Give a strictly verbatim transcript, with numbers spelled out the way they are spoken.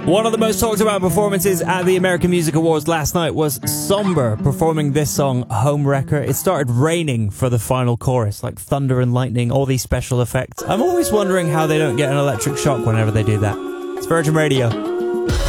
One of the most talked about performances at the American Music Awards last night was Somber performing this song, Homewrecker. It started raining for the final chorus, like thunder and lightning, all these special effects. I'm always wondering how they don't get an electric shock whenever they do that. It's Virgin Radio.